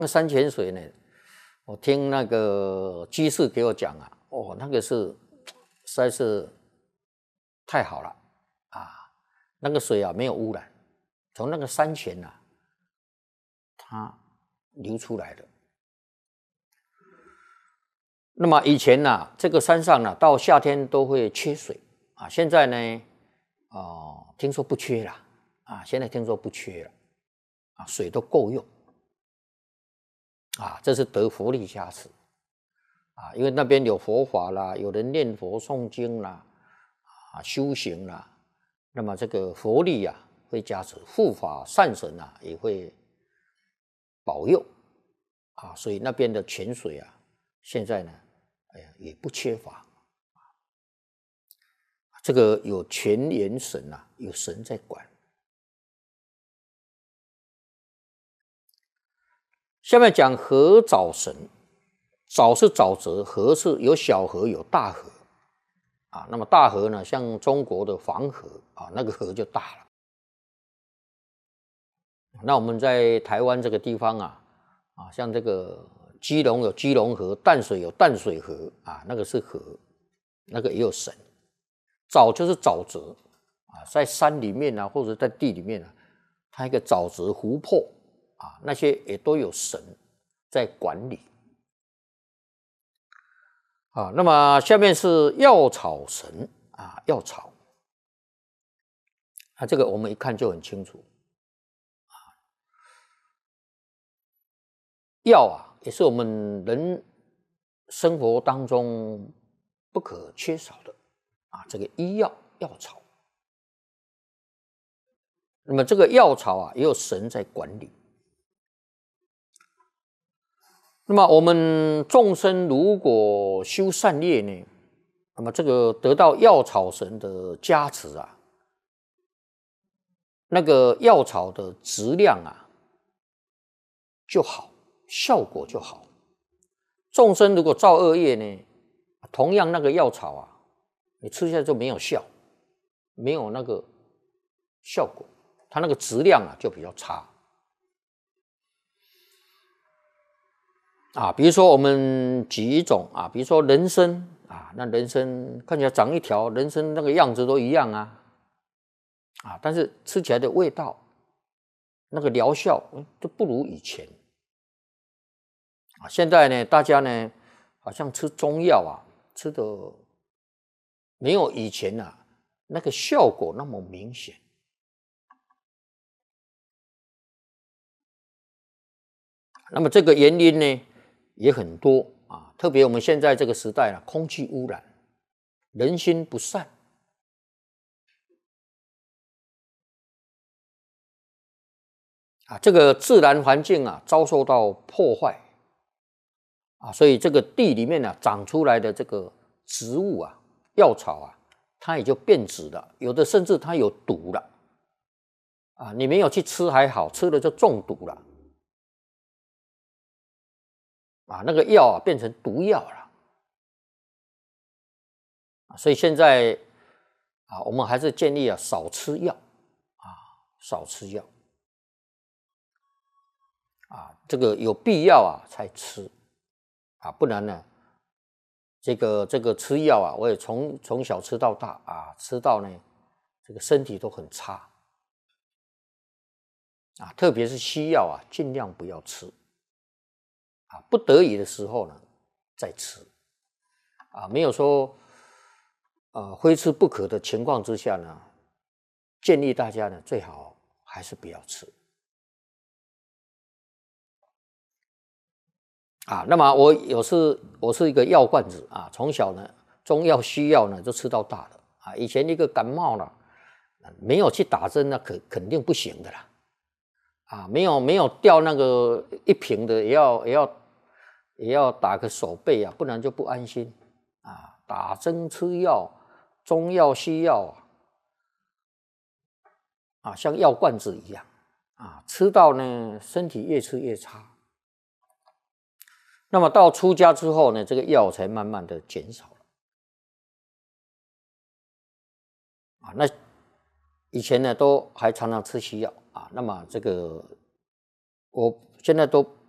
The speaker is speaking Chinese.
那山泉水呢，我听那个居士给我讲啊，哦，那个是实在是太好了啊，那个水啊没有污染，从那个山泉啊，它流出来的。那么以前呢，这个山上呢，到夏天都会缺水啊，现在呢，听说不缺了啊，现在听说不缺了啊，水都够用啊，这是得佛力加持啊，因为那边有佛法啦，有人念佛诵经啦，啊，修行啦，那么这个佛力啊会加持，护法善神啊也会保佑啊，所以那边的泉水啊，现在呢，也不缺乏。这个有泉源神啊，有神在管。下面讲河沼神，沼是沼泽，河是有小河有大河啊。那么大河呢，像中国的黄河啊，那个河就大了。那我们在台湾这个地方啊，像这个基隆有基隆河，淡水有淡水河啊，那个是河，那个也有神。沼就是沼泽啊，在山里面啊，或者在地里面啊，它一个沼泽湖泊啊，那些也都有神在管理啊。那么下面是药草神啊，药草啊，这个我们一看就很清楚啊。药啊，也是我们人生活当中不可缺少的啊，这个医药药草。那么这个药草啊，也有神在管理。那么我们众生如果修善业呢，那么这个得到药草神的加持啊，那个药草的质量啊就好，效果就好。众生如果造恶业呢，同样那个药草啊，你吃下去就没有效，没有那个效果，它那个质量啊就比较差。啊，比如说我们举一种啊，比如说人参啊，那人参看起来长一条，人参那个样子都一样啊，但是吃起来的味道，那个疗效都不如以前啊。现在呢，大家呢好像吃中药啊，吃的没有以前啊那个效果那么明显。那么这个原因呢也很多啊，特别我们现在这个时代啊，空气污染，人心不善。这个自然环境啊遭受到破坏啊，所以这个地里面长出来的这个植物啊、药草啊，它也就变质了，有的甚至它有毒了啊，你没有去吃还好，吃了就中毒了啊，那个药啊变成毒药了啊，所以现在啊，我们还是建议啊少吃药啊，少吃药啊，这个有必要啊才吃啊，不然呢，这个吃药啊，我也从小吃到大啊，吃到呢这个身体都很差啊，特别是西药啊，尽量不要吃啊，不得已的时候呢再吃啊，没有说非吃不可的情况之下呢，建议大家呢最好还是不要吃啊。那么我是一个药罐子啊，从小呢中药西药呢就吃到大的啊。以前一个感冒了，没有去打针那肯定不行的啦啊，没有掉那个一瓶的，也要打个手背啊，不然就不安心啊。打针吃药，中药西药啊，像药罐子一样啊，吃到呢身体越吃越差。那么到出家之后呢，这个药才慢慢的减少了啊。那以前呢都还常常吃西药啊，那么这个我现在都